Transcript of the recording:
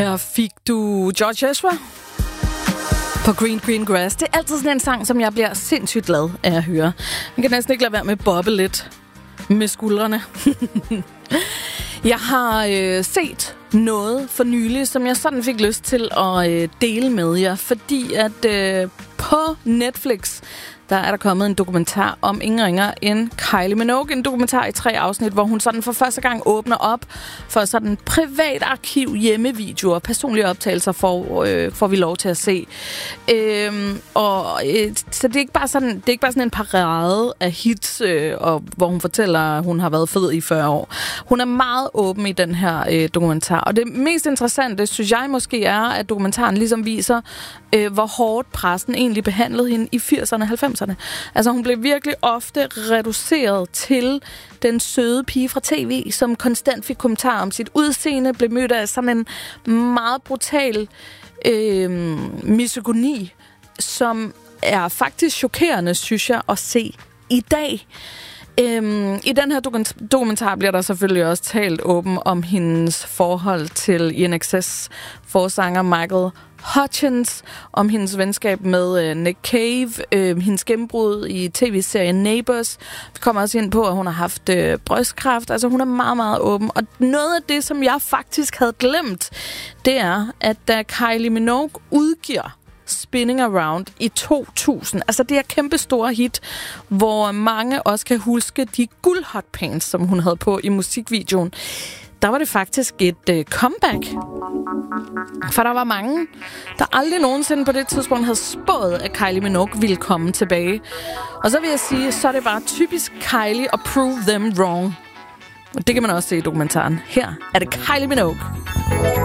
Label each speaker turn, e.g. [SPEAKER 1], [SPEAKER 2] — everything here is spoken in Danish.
[SPEAKER 1] Her fik du George Ezra på Green Green Grass. Det er altid sådan en sang, som jeg bliver sindssygt glad af at høre. Man kan næsten ikke lade være med at bobbe lidt med skuldrene. Jeg har set noget for nylig, som jeg sådan fik lyst til at dele med jer, fordi at på Netflix, der er der kommet en dokumentar om ingen ringer end Kylie Minogue. En dokumentar i 3 afsnit, hvor hun sådan for første gang åbner op for sådan privat arkiv, hjemmevideoer, personlige optagelser får vi lov til at se. Så det er ikke bare sådan, en parade af hits, hvor hun fortæller, at hun har været fed i 40 år. Hun er meget åben i den her dokumentar. Og det mest interessante, synes jeg måske, er, at dokumentaren ligesom viser, hvor hårdt pressen egentlig behandlede hende i 80'erne og 90'erne. Altså hun blev virkelig ofte reduceret til den søde pige fra tv, som konstant fik kommentarer om sit udseende, blev mødt af sådan en meget brutal misogoni, som er faktisk chokerende, synes jeg, at se i dag. I den her dokumentar bliver der selvfølgelig også talt åben om hendes forhold til INXS forsanger Michael Hutchence, om hendes venskab med Nick Cave, hendes gennembrud i tv-serien Neighbours. Vi kommer også ind på, at hun har haft brystkræft. Altså hun er meget, meget åben. Og noget af det, som jeg faktisk havde glemt, det er, at da Kylie Minogue udgiver Spinning Around i 2000. Altså det er kæmpe store hit, hvor mange også kan huske de guldhotpants, som hun havde på i musikvideoen. Der var det faktisk et comeback. For der var mange, der aldrig nogensinde på det tidspunkt havde spået, at Kylie Minogue ville komme tilbage. Og så vil jeg sige, så er det bare typisk Kylie at prove them wrong. Og det kan man også se i dokumentaren. Her er det Kylie Minogue.